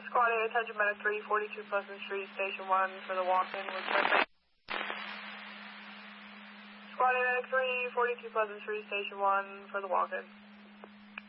Squad 8, attention medic 3, 42 Pleasant Street, Station 1 for the walk-in with Squad 8, medic 3, 42 Pleasant Street, Station 1 for the walk-in.